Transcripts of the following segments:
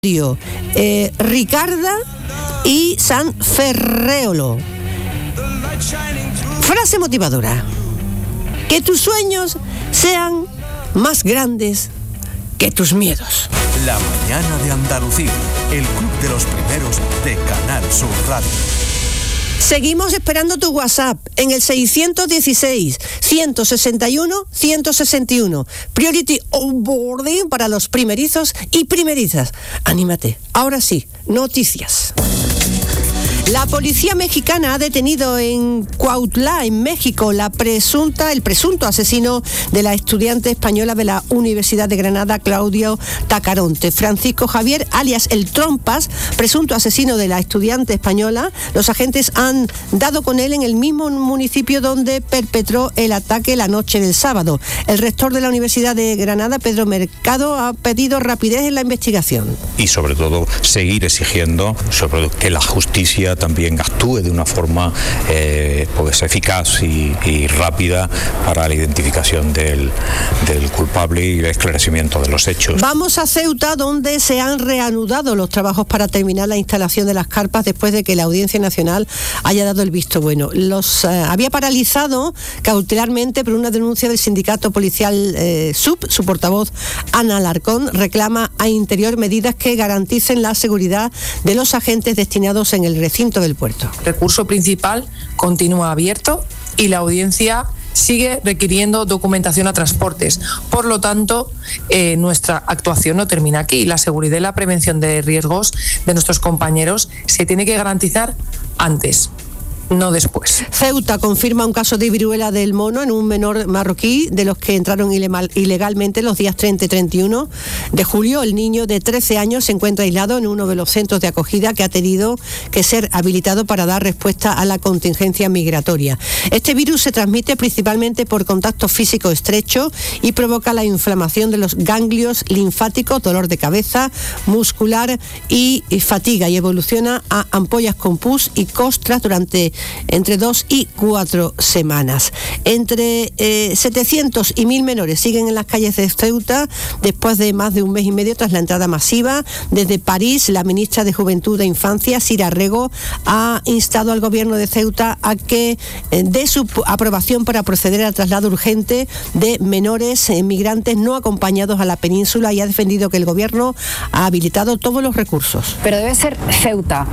Ricarda y San Ferréolo. Frase motivadora: que tus sueños sean más grandes que tus miedos. La mañana de Andalucía, el club de los primeros de Canal Sur Radio. Seguimos esperando tu WhatsApp en el 616-161-161. Priority onboarding para los primerizos y primerizas. Anímate. Ahora sí, noticias. La policía mexicana ha detenido en Cuautla, en México, el presunto asesino de la estudiante española de la Universidad de Granada, Claudio Tacaronte. Francisco Javier, alias El Trompas, presunto asesino de la estudiante española. Los agentes han dado con él en el mismo municipio donde perpetró el ataque la noche del sábado. El rector de la Universidad de Granada, Pedro Mercado, ha pedido rapidez en la investigación. Y sobre todo seguir exigiendo que la justicia también actúe de una forma eficaz y rápida para la identificación del culpable y el esclarecimiento de los hechos. Vamos a Ceuta, donde se han reanudado los trabajos para terminar la instalación de las carpas después de que la Audiencia Nacional haya dado el visto bueno. Los había paralizado cautelarmente por una denuncia del sindicato policial su portavoz Ana Alarcón reclama a Interior medidas que garanticen la seguridad de los agentes destinados en el recinto del puerto. El recurso principal continúa abierto y la audiencia sigue requiriendo documentación a transportes. Por lo tanto, nuestra actuación no termina aquí. La seguridad y la prevención de riesgos de nuestros compañeros se tiene que garantizar antes, no después. Ceuta confirma un caso de viruela del mono en un menor marroquí de los que entraron ilegalmente los días 30 y 31 de julio. El niño de 13 años se encuentra aislado en uno de los centros de acogida que ha tenido que ser habilitado para dar respuesta a la contingencia migratoria. Este virus se transmite principalmente por contacto físico estrecho y provoca la inflamación de los ganglios linfáticos, dolor de cabeza, muscular y fatiga, y evoluciona a ampollas con pus y costras durante entre 2 y 4 semanas. Entre 700 y 1.000 menores siguen en las calles de Ceuta después de más de un mes y medio tras la entrada masiva. Desde París, la ministra de Juventud e Infancia, Sira Rego, ha instado al gobierno de Ceuta a que dé su aprobación para proceder al traslado urgente de menores migrantes no acompañados a la península, y ha defendido que el gobierno ha habilitado todos los recursos. Pero debe ser Ceuta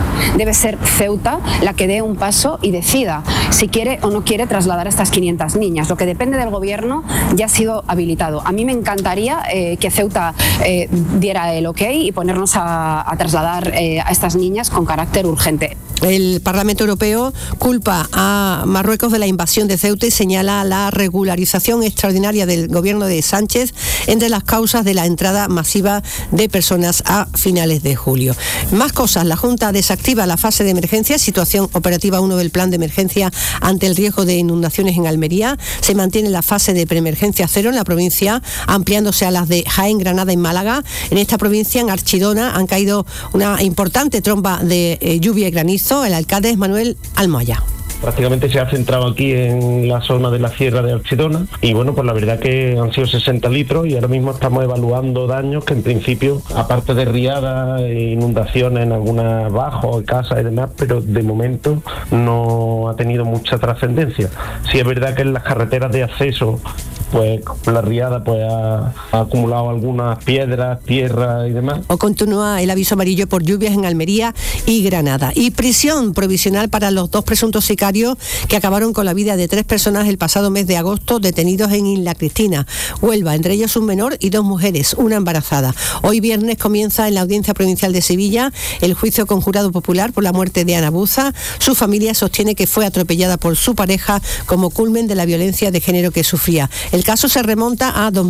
la que dé un paso y decida si quiere o no quiere trasladar a estas 500 niñas. Lo que depende del gobierno ya ha sido habilitado. A mí me encantaría que Ceuta diera el ok y ponernos a trasladar a estas niñas con carácter urgente. El Parlamento Europeo culpa a Marruecos de la invasión de Ceuta y señala la regularización extraordinaria del gobierno de Sánchez entre las causas de la entrada masiva de personas a finales de julio. Más cosas. La Junta desactiva la fase de emergencia, situación operativa 1 del plan de emergencia ante el riesgo de inundaciones en Almería. Se mantiene la fase de preemergencia 0 en la provincia, ampliándose a las de Jaén, Granada y Málaga. En esta provincia, en Archidona, han caído una importante tromba de lluvia y granizo. El alcalde es Manuel Almoya. Prácticamente se ha centrado aquí en la zona de la sierra de Archidona y bueno, pues la verdad que han sido 60 litros y ahora mismo estamos evaluando daños que en principio, aparte de riadas e inundaciones en algunas bajos, casas y demás, pero de momento no ha tenido mucha trascendencia. Sí es verdad que en las carreteras de acceso, pues la riada pues ha acumulado algunas piedras, tierra y demás. O continúa el aviso amarillo por lluvias en Almería y Granada. Y prisión provisional para los 2 presuntos sicarios que acabaron con la vida de 3 personas el pasado mes de agosto, detenidos en Isla Cristina, Huelva, entre ellos un menor y 2 mujeres, una embarazada. Hoy viernes comienza en la Audiencia Provincial de Sevilla el juicio con jurado popular por la muerte de Ana Buza. Su familia sostiene que fue atropellada por su pareja como culmen de la violencia de género que sufría. El caso se remonta a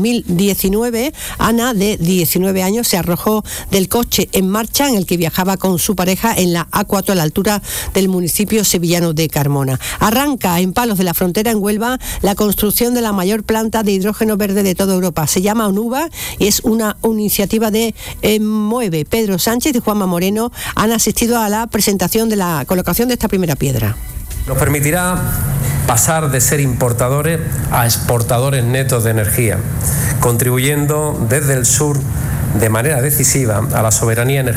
2019. Ana, de 19 años, se arrojó del coche en marcha en el que viajaba con su pareja en la A4 a la altura del municipio sevillano de Carmona. Arranca en Palos de la Frontera, en Huelva, la construcción de la mayor planta de hidrógeno verde de toda Europa. Se llama ONUVA y es una iniciativa de Mueve. Pedro Sánchez y Juanma Moreno han asistido a la presentación de la colocación de esta primera piedra. Nos permitirá pasar de ser importadores a exportadores netos de energía, contribuyendo desde el sur de manera decisiva a la soberanía energética